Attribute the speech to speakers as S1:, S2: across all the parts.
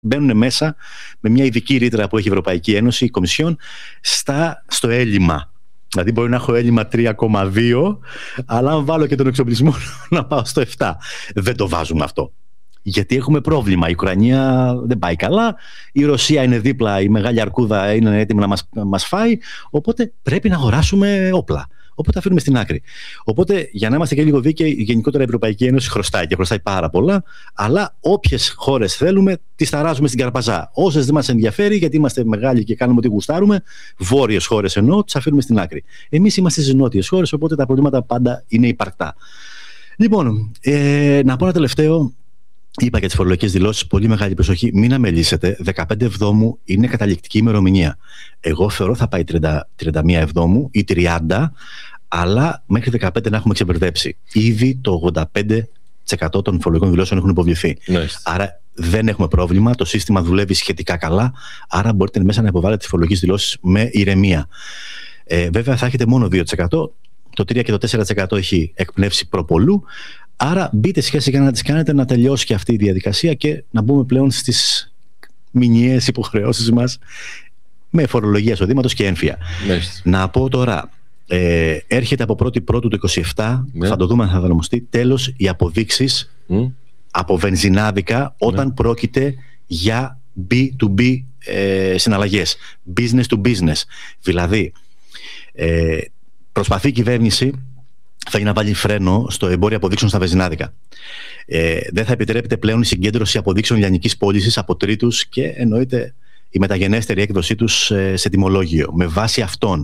S1: μπαίνουν μέσα με μια ειδική ρήτρα που έχει η Ευρωπαϊκή Ένωση, η Κομισιόν, στο έλλειμμα. Δηλαδή, μπορεί να έχω έλλειμμα 3,2, αλλά αν βάλω και τον εξοπλισμό να πάω στο 7. Δεν το βάζουμε αυτό. Γιατί έχουμε πρόβλημα. Η Ουκρανία δεν πάει καλά. Η Ρωσία είναι δίπλα. Η μεγάλη αρκούδα είναι έτοιμη να μας φάει. Οπότε πρέπει να αγοράσουμε όπλα. Οπότε αφήνουμε στην άκρη. Οπότε, για να είμαστε και λίγο δίκαιοι, γενικότερα η Ευρωπαϊκή Ένωση χρωστάει και χρωστάει πάρα πολλά. Αλλά όποιες χώρες θέλουμε, τις ταράζουμε στην καρπαζά. Όσες δεν μας ενδιαφέρει, γιατί είμαστε μεγάλοι και κάνουμε ό,τι γουστάρουμε, βόρειες χώρες εννοώ, τις αφήνουμε στην άκρη. Εμείς είμαστε στις νότιες χώρες, οπότε τα προβλήματα πάντα είναι υπαρκτά. Λοιπόν, να πω ένα τελευταίο. Είπα για τις φορολογικές δηλώσεις, πολύ μεγάλη προσοχή. Μην αμελήσετε. 15 Εβδόμου είναι καταληκτική ημερομηνία. Εγώ θεωρώ θα πάει 31 Εβδόμου ή 30, αλλά μέχρι 15 να έχουμε ξεμπερδέψει. Ήδη το 85% των φορολογικών δηλώσεων έχουν υποβληθεί. Άρα δεν έχουμε πρόβλημα. Το σύστημα δουλεύει σχετικά καλά. Άρα μπορείτε μέσα να υποβάλλετε τις φορολογικές δηλώσεις με ηρεμία. Βέβαια θα έχετε μόνο 2%. Το 3% και το 4% έχει εκπνεύσει προπολού. Άρα μπείτε σιγά σιγά να τις κάνετε, να τελειώσει και αυτή η διαδικασία και να μπούμε πλέον στις μηνιαίες υποχρεώσεις μας με φορολογία εισοδήματος και έμφυα. Να πω τώρα, έρχεται από 1η Πρώτου του 27, θα το δούμε αν θα εφαρμοστεί, τέλος οι αποδείξεις από βενζινάδικα όταν πρόκειται για B2B συναλλαγές, business to business. Δηλαδή, προσπαθεί η κυβέρνηση να βάλει φρένο στο εμπόριο αποδείξεων στα βενζινάδικα. Δεν θα επιτρέπεται πλέον η συγκέντρωση αποδείξεων λιανικής πώλησης από τρίτους και εννοείται η μεταγενέστερη έκδοσή τους σε τιμολόγιο. Με βάση αυτόν,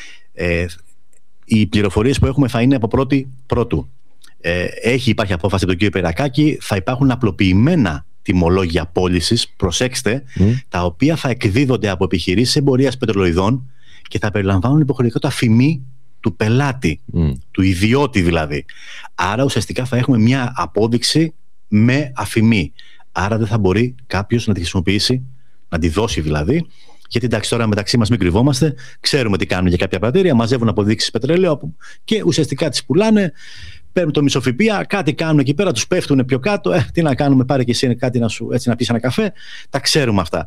S1: οι πληροφορίες που έχουμε θα είναι από 1η Πρώτου. Υπάρχει απόφαση από τον κύριο Περακάκη, θα υπάρχουν απλοποιημένα τιμολόγια πώλησης, προσέξτε, τα οποία θα εκδίδονται από επιχειρήσεις εμπορίας πετρελοειδών και θα περιλαμβάνουν υποχρεωτικά το αφημί του πελάτη, του ιδιώτη δηλαδή. Άρα ουσιαστικά θα έχουμε μια απόδειξη με αφημί. Άρα δεν θα μπορεί κάποιος να τη χρησιμοποιήσει, να τη δώσει δηλαδή. Γιατί εντάξει, τώρα μεταξύ μας μην κρυβόμαστε, ξέρουμε τι κάνουν για κάποια πρατήρια, μαζεύουν αποδείξεις πετρελαίου και ουσιαστικά τις πουλάνε, παίρνουν το μισοφυπία, κάτι κάνουν εκεί πέρα, τους πέφτουν πιο κάτω. Τι να κάνουμε, πάρε και εσύ κάτι να πεις ένα καφέ. Τα ξέρουμε αυτά.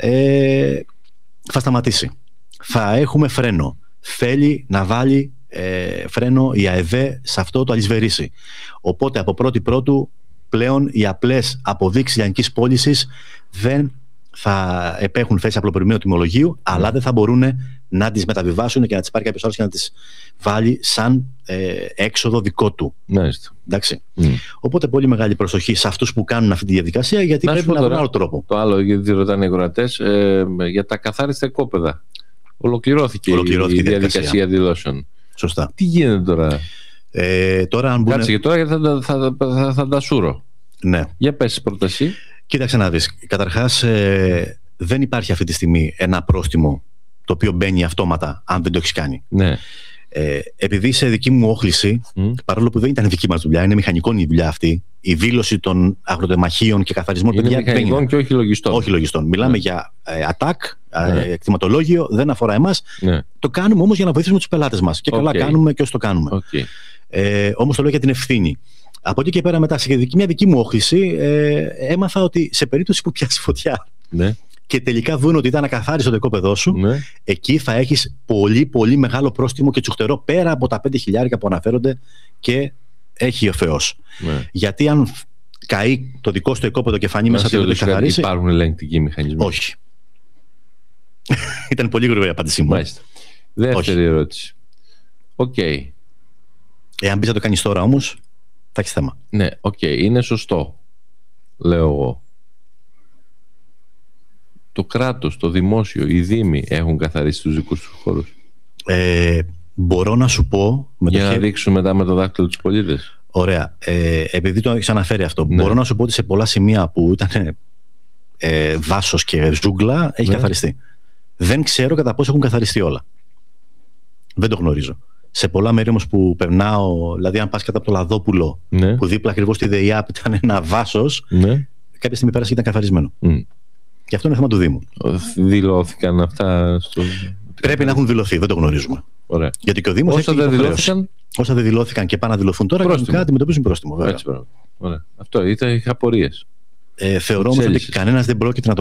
S1: Θα σταματήσει. Θα έχουμε φρένο. Θέλει να βάλει φρένο η ΑΕΔ σε αυτό το αλυσβερίσι. Οπότε από 1η Πρώτου πλέον οι απλές αποδείξεις λιανικής πώλησης δεν θα επέχουν θέση απλοποιημένου τιμολογίου, αλλά δεν θα μπορούν να τις μεταβιβάσουν και να τις πάρει κάποιος άλλος και να τις βάλει σαν έξοδο δικό του. Εντάξει. Οπότε πολύ μεγάλη προσοχή σε αυτούς που κάνουν αυτή τη διαδικασία, γιατί πρέπει να βρουν άλλο τρόπο.
S2: Το άλλο, γιατί ρωτάνε οι ακροατές, για τα καθάριστα οικόπεδα. Ολοκληρώθηκε η διαδικασία δηλώσεων.
S1: Σωστά.
S2: Τι γίνεται τώρα?
S1: Τώρα αν
S2: κάτσε και τώρα, γιατί θα τα σούρω.
S1: Ναι.
S2: Για πες πρόταση.
S1: Κοίταξε να δεις. Καταρχάς, δεν υπάρχει αυτή τη στιγμή ένα πρόστιμο το οποίο μπαίνει αυτόματα αν δεν το έχεις κάνει.
S2: Ναι.
S1: Επειδή σε δική μου όχληση, παρόλο που δεν ήταν δική μας δουλειά, είναι μηχανικών η δουλειά αυτή, η δήλωση των αγροτεμαχίων και καθαρισμών
S2: είναι μηχανικών και όχι λογιστών.
S1: Όχι λογιστών. Μιλάμε για ΑΤΑΚ, εκτιματολόγιο, δεν αφορά εμάς. Το κάνουμε όμως για να βοηθήσουμε τους πελάτες μας. Και καλά κάνουμε και όσοι το κάνουμε. Όμως το λέω για την ευθύνη. Από εκεί και πέρα, μετά σε μια δική μου όχληση, έμαθα ότι σε περίπτωση που πιάσει φωτιά και τελικά δουν ότι ήταν ακαθάριστο το οικόπεδό σου, εκεί θα έχεις πολύ πολύ μεγάλο πρόστιμο και τσουχτερό, πέρα από τα 5.000 που αναφέρονται και έχει ο Θεός. Γιατί αν καεί το δικό σου το οικόπεδο και φανεί μέσα από το καθαρίσει.
S2: Υπάρχουν ελεγκτικοί μηχανισμοί?
S1: Όχι. Ήταν πολύ γρήγορη η απάντησή μου.
S2: Δεύτερη ερώτηση.
S1: Εάν μπεις να το κάνεις τώρα όμως, θα έχεις θέμα.
S2: Ναι, είναι σωστό, λέω εγώ. Το κράτος, το δημόσιο, οι δήμοι έχουν καθαρίσει τους δικούς τους χώρους?
S1: Μπορώ να σου πω...
S2: Για να δείξουμε μετά με το δάκτυλο τους πολίτες.
S1: Ωραία. Επειδή το έχεις αναφέρει αυτό, μπορώ να σου πω ότι σε πολλά σημεία που ήταν δάσος και ζούγκλα έχει καθαριστεί. Δεν ξέρω κατά πόσο έχουν καθαριστεί όλα. Δεν το γνωρίζω. Σε πολλά μέρη όμως που περνάω, δηλαδή αν πας κατά από το Λαδόπουλο, που δίπλα ακριβώς στη ΔΕΙΑΠ ήταν ένα δάσος, κάποια στιγμή πέρασε και ήταν καθαρισμένο. Και αυτό είναι θέμα του Δήμου.
S2: Δηλώθηκαν αυτά
S1: Πρέπει να έχουν δηλωθεί, δεν το γνωρίζουμε.
S2: Ωραία.
S1: Γιατί και ο Δήμος
S2: όσα δεν δηλώθηκαν.
S1: Όσα δεν δηλώθηκαν και πάνε να δηλωθούν τώρα, κανονικά αντιμετωπίζουν πρόστιμο.
S2: Αυτό ήταν, είχα απορίες.
S1: Θεωρώ όμως ότι κανένας δεν πρόκειται να το